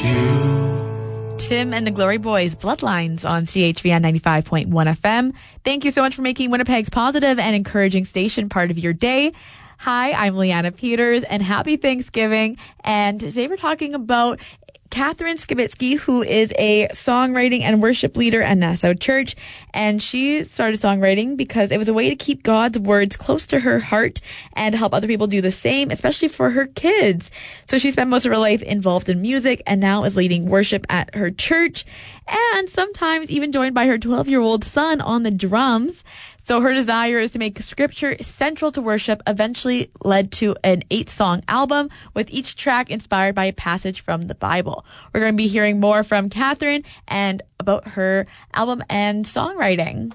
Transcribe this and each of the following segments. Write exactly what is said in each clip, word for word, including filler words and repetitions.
you. Tim and the Glory Boys, Bloodlines on C H V N ninety-five point one F M. Thank you so much for making Winnipeg's positive and encouraging station part of your day. Hi, I'm Leanna Peters, and happy Thanksgiving. And today we're talking about Catherine Skibitsky, who is a songwriting and worship leader at Nassau Church. And she started songwriting because it was a way to keep God's words close to her heart and help other people do the same, especially for her kids. So she spent most of her life involved in music and now is leading worship at her church, and sometimes even joined by her twelve-year-old son on the drums. So her desire is to make scripture central to worship eventually led to an eight-song album with each track inspired by a passage from the Bible. We're going to be hearing more from Catherine and about her album and songwriting.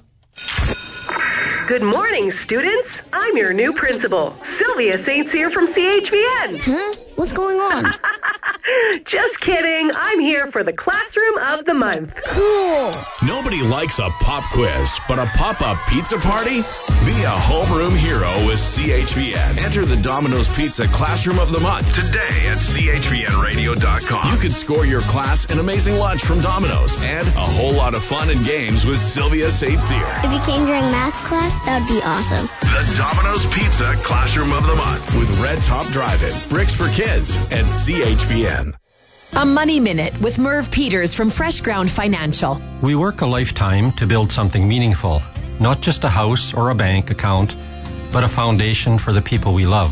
Good morning, students. I'm your new principal, Sylvia Saint Cyr from C H V N. Huh? What's going on? Just kidding. I'm here for the Classroom of the Month. Cool. Nobody likes a pop quiz, but a pop-up pizza party? Be a homeroom hero with C H V N. Enter the Domino's Pizza Classroom of the Month today at C H V N radio dot com. You could score your class an amazing lunch from Domino's and a whole lot of fun and games with Sylvia Saint Cyr. If you came during math class, that would be awesome. The Domino's Pizza Classroom of the Month with Red Top Drive-In, Bricks for Kids, and C H V N. A Money Minute with Merv Peters from Fresh Ground Financial. We work a lifetime to build something meaningful, not just a house or a bank account, but a foundation for the people we love.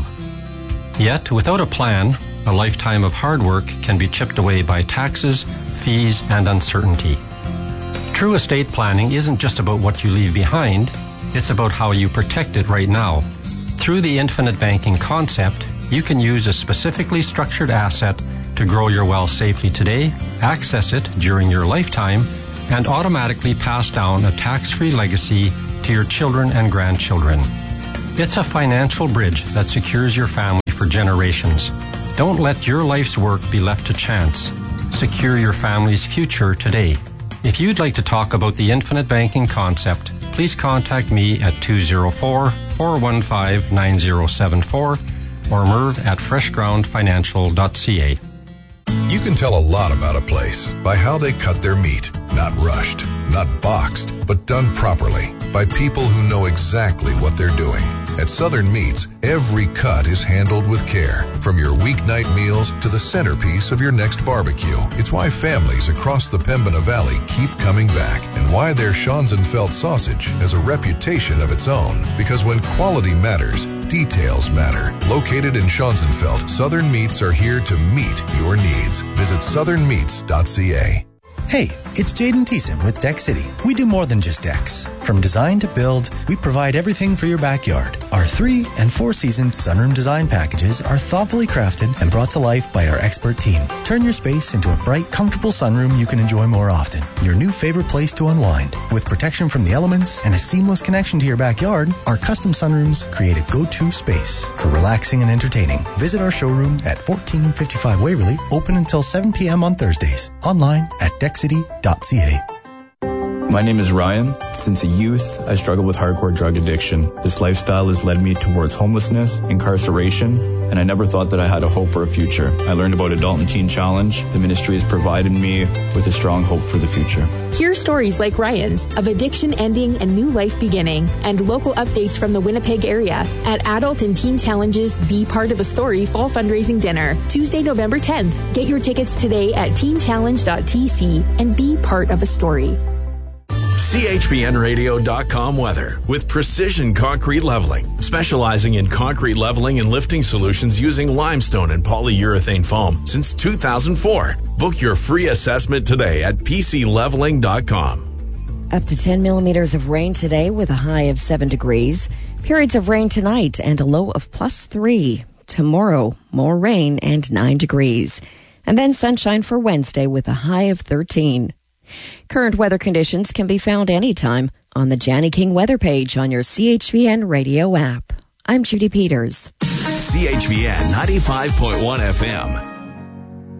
Yet, without a plan, a lifetime of hard work can be chipped away by taxes, fees, and uncertainty. True estate planning isn't just about what you leave behind, it's about how you protect it right now. Through the infinite banking concept, you can use a specifically structured asset to grow your wealth safely today, access it during your lifetime, and automatically pass down a tax-free legacy to your children and grandchildren. It's a financial bridge that secures your family for generations. Don't let your life's work be left to chance. Secure your family's future today. If you'd like to talk about the infinite banking concept, please contact me at two oh four, four one five, nine oh seven four or Merv at fresh ground financial dot c a. You can tell a lot about a place by how they cut their meat. Not rushed, not boxed, but done properly by people who know exactly what they're doing. At Southern Meats, every cut is handled with care, from your weeknight meals to the centerpiece of your next barbecue. It's why families across the Pembina Valley keep coming back, and why their Schonzenfeld sausage has a reputation of its own. Because when quality matters, details matter. Located in Schonzenfeld, Southern Meats are here to meet your needs. Visit southern meats dot c a. Hey, it's Jaden Thiessen with Deck City. We do more than just decks. From design to build, we provide everything for your backyard. Our three and four season sunroom design packages are thoughtfully crafted and brought to life by our expert team. Turn your space into a bright, comfortable sunroom you can enjoy more often. Your new favorite place to unwind. With protection from the elements and a seamless connection to your backyard, our custom sunrooms create a go-to space for relaxing and entertaining. Visit our showroom at fourteen fifty-five Waverly, open until seven p.m. on Thursdays. Online at deck city dot c a. My name is Ryan. Since a youth, I struggled with hardcore drug addiction. This lifestyle has led me towards homelessness, incarceration, and I never thought that I had a hope or a future. I learned about Adult and Teen Challenge. The ministry has provided me with a strong hope for the future. Hear stories like Ryan's of addiction ending and new life beginning, and local updates from the Winnipeg area at Adult and Teen Challenge's Be Part of a Story Fall Fundraising Dinner, Tuesday, November tenth. Get your tickets today at teen challenge dot t c and be part of a story. C H V N radio dot com weather with Precision Concrete Leveling, specializing in concrete leveling and lifting solutions using limestone and polyurethane foam since two thousand four. Book your free assessment today at p c leveling dot com. Up to ten millimeters of rain today with a high of seven degrees. Periods of rain tonight and a low of plus three. Tomorrow, more rain and nine degrees. And then sunshine for Wednesday with a high of thirteen. Current weather conditions can be found anytime on the Janny King weather page on your C H V N radio app. I'm Judy Peters. C H V N ninety-five point one F M.